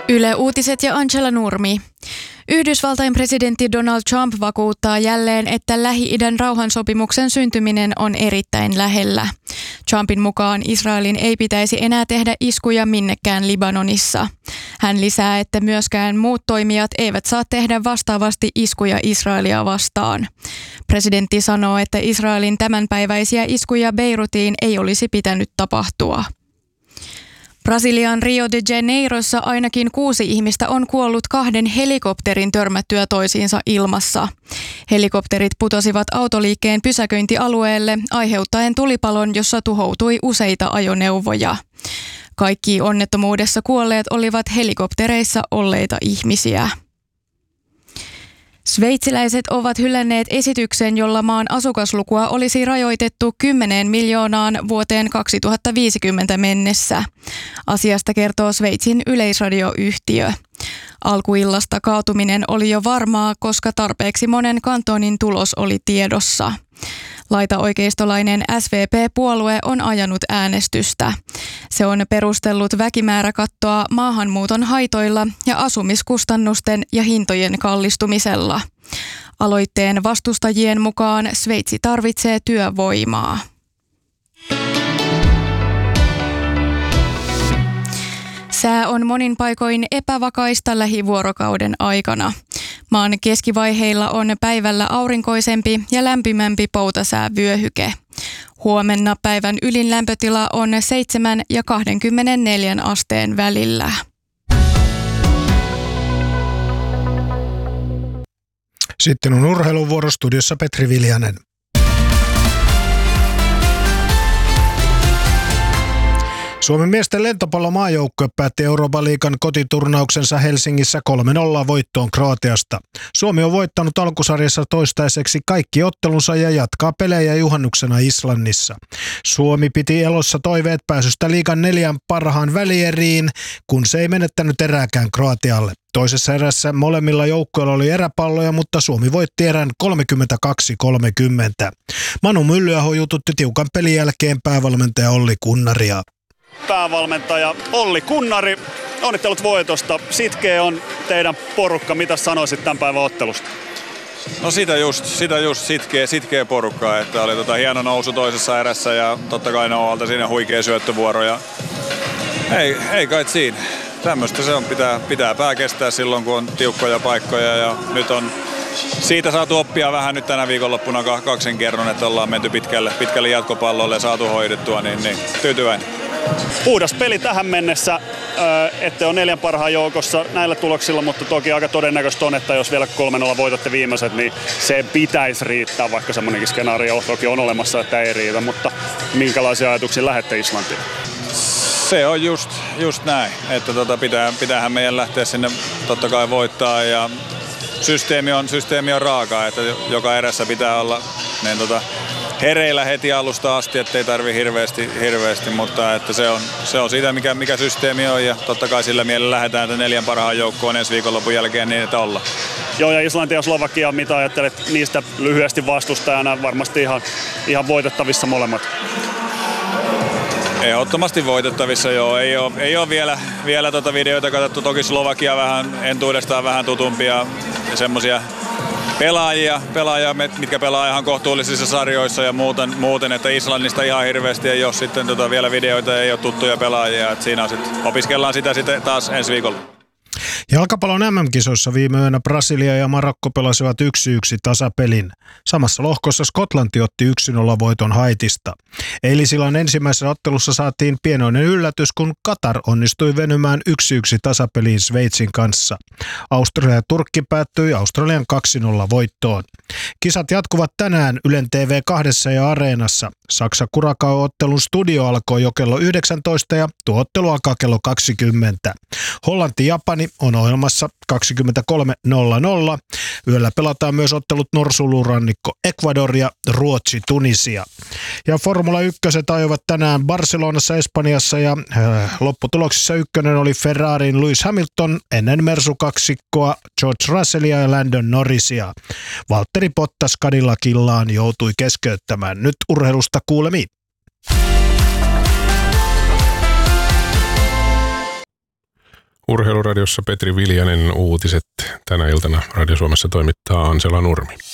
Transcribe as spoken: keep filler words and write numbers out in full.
Yle Uutiset ja Angela Nurmi. Yhdysvaltain presidentti Donald Trump vakuuttaa jälleen, että Lähi-idän rauhansopimuksen syntyminen on erittäin lähellä. Trumpin mukaan Israelin ei pitäisi enää tehdä iskuja minnekään Libanonissa. Hän lisää, että myöskään muut toimijat eivät saa tehdä vastaavasti iskuja Israelia vastaan. Presidentti sanoo, että Israelin tämänpäiväisiä iskuja Beirutiin ei olisi pitänyt tapahtua. Brasilian Rio de Janeirossa ainakin kuusi ihmistä on kuollut kahden helikopterin törmättyä toisiinsa ilmassa. Helikopterit putosivat autoliikkeen pysäköintialueelle aiheuttaen tulipalon, jossa tuhoutui useita ajoneuvoja. Kaikki onnettomuudessa kuolleet olivat helikoptereissa olleita ihmisiä. Sveitsiläiset ovat hylänneet esityksen, jolla maan asukaslukua olisi rajoitettu kymmeneen miljoonaan vuoteen kaksituhattaviisikymmentä mennessä. Asiasta kertoo Sveitsin yleisradioyhtiö. Alkuillasta kaatuminen oli jo varmaa, koska tarpeeksi monen kantonin tulos oli tiedossa. Laitaoikeistolainen S V P-puolue on ajanut äänestystä. Se on perustellut väkimääräkattoa maahanmuuton haitoilla ja asumiskustannusten ja hintojen kallistumisella. Aloitteen vastustajien mukaan Sveitsi tarvitsee työvoimaa. Sää on monin paikoin epävakaista lähivuorokauden aikana. Maan keskivaiheilla on päivällä aurinkoisempi ja lämpimämpi poutasäävyöhyke. Huomenna päivän ylin lämpötila on seitsemän ja kaksikymmentäneljä asteen välillä. Sitten on urheiluvuoro, studiossa Petri Viljanen. Suomen miesten lentopallomaajoukkue päätti Euroopan liigan kotiturnauksensa Helsingissä kolme nolla voittoon Kroatiasta. Suomi on voittanut alkusarjassa toistaiseksi kaikki ottelunsa ja jatkaa pelejä juhannuksena Islannissa. Suomi piti elossa toiveet pääsystä liigan neljän parhaan välieriin, kun se ei menettänyt erääkään Kroatialle. Toisessa erässä molemmilla joukkueilla oli eräpalloja, mutta Suomi voitti erän kolmekymmentäkaksi kolmekymmentä. Manu Myllyäho jututti tiukan pelin jälkeen päävalmentaja Olli Kunnaria. Päävalmentaja Olli Kunnari, onnittelut voitosta. Sitkeä on teidän porukka. Mitä sanoisit tämän päivän ottelusta? No sitä just, sitä just sitkeä, sitkeä porukkaa, että oli tota hieno nousu toisessa erässä ja totta kai Noalta siinä huikea syöttövuoro. Ja ei, ei kai siinä. Tämmöistä se on, pitää, pitää pää kestää silloin kun on tiukkoja paikkoja ja nyt on siitä saatu oppia vähän nyt tänä viikonloppuna kaksin kerron, että ollaan menty pitkälle, pitkälle jatkopallolle ja saatu hoidettua, niin, niin tyytyväinen. Puhdas peli tähän mennessä, ette ole neljän parhaan joukossa näillä tuloksilla, mutta toki aika todennäköistä on, että jos vielä kolme nolla voitatte viimeiset, niin se pitäisi riittää, vaikka semmoinenkin skenaario toki on olemassa, että ei riitä, mutta minkälaisia ajatuksia lähette Islantiin? Se on just, just näin, että tota pitää, pitäähän meidän lähteä sinne totta kai voittaa ja systeemi on, systeemi on raaka, että joka erässä pitää olla niin tota, hereillä heti alusta asti, ettei tarvi hirveästi, hirveästi mutta että se on, se on siitä, mikä, mikä systeemi on ja totta kai sillä mielellä lähdetään että neljän parhaan joukkoon ensi viikonlopun jälkeen niin, että ollaan. Joo, ja Islanti ja Slovakia, mitä ajattelet niistä lyhyesti vastustajana, varmasti ihan, ihan voitettavissa molemmat? Ehdottomasti voitettavissa, joo. Ei ole, ei ole vielä, vielä tuota videoita katsottu. Toki Slovakia vähän entuudestaan vähän tutumpia ja semmoisia pelaajia, pelaajia, mitkä pelaa ihan kohtuullisissa sarjoissa ja muuten, muuten että Islannista ihan hirveästi ei ole sitten tota vielä videoita, ei ole tuttuja pelaajia. Että siinä on sit, opiskellaan sitä sitten taas ensi viikolla. Jalkapallon M M-kisoissa viime yönä Brasilia ja Marokko pelasivat yksi yksi tasapelin. Samassa lohkossa Skotlanti otti yksi nolla voiton Haitista. Eilisillan ensimmäisessä ottelussa saatiin pienoinen yllätys, kun Katar onnistui venymään yksi yksi tasapeliin Sveitsin kanssa. Australia ja Turkki päättyi Australian kaksi nolla voittoon. Kisat jatkuvat tänään Ylen T V kahdessa ja Areenassa. Saksa-Kurakao-ottelun studio alkoi jo kello yhdeksäntoista ja tuo ottelu alkaa kello kaksikymmentä. Hollanti-Japani on ohjelmassa kaksikymmentäkolme nolla nolla. Yöllä pelataan myös ottelut Norsulurannikko Ecuador ja Ruotsi Tunisia. Ja Formula yksi ajoivat tänään Barcelonassa Espanjassa ja äh, lopputuloksissa ykkönen oli Ferrarin Lewis Hamilton ennen Mersu-kaksikkoa George Russellia ja Landon Norrisia. Valtteri Bottas Cadillacillaan joutui keskeyttämään. Nyt urheilusta kuulemiin. Urheiluradiossa Petri Viljanen, uutiset tänä iltana Radio Suomessa toimittaa Ansela Nurmi.